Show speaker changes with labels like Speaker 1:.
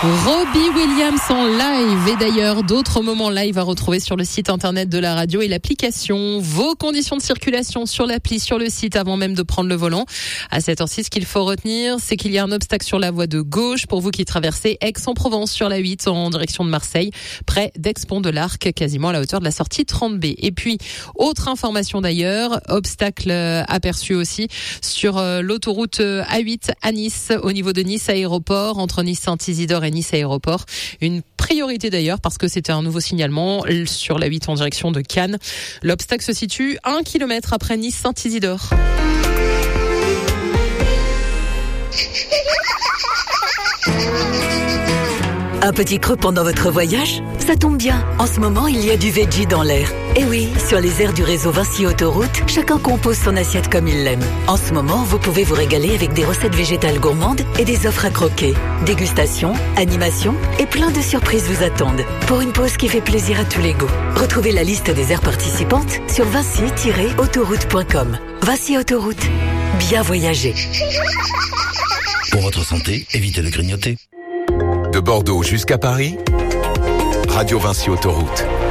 Speaker 1: Robbie Williams en live et d'ailleurs d'autres moments live à retrouver sur le site internet de la radio et l'application. Vos conditions de circulation sur l'appli, sur le site avant même de prendre le volant. À cette heure-ci, ce qu'il faut retenir, c'est qu'il y a un obstacle sur la voie de gauche pour vous qui traversez Aix-en-Provence sur la 8 en direction de Marseille, près d'Aix-Pont de l'Arc, quasiment à la hauteur de la sortie 30B. Et puis, autre information d'ailleurs, obstacle aperçu aussi sur l'autoroute A8 à Nice, au niveau de Nice Aéroport, entre Nice Saint-Isidore et Nice Aéroport. Une priorité d'ailleurs parce que c'était un nouveau signalement sur la 8 en direction de Cannes. L'obstacle se situe 1 km après Nice Saint-Isidore.
Speaker 2: Un petit creux pendant votre voyage ? Ça tombe bien. En ce moment, il y a du veggie dans l'air. Et oui, sur les aires du réseau Vinci Autoroute, chacun compose son assiette comme il l'aime. En ce moment, vous pouvez vous régaler avec des recettes végétales gourmandes et des offres à croquer. Dégustation, animation et plein de surprises vous attendent. Pour une pause qui fait plaisir à tous les goûts. Retrouvez la liste des aires participantes sur vinci-autoroute.com. Vinci Autoroute. Bien voyager.
Speaker 3: Pour votre santé, évitez de grignoter.
Speaker 4: De Bordeaux jusqu'à Paris, Radio Vinci Autoroute.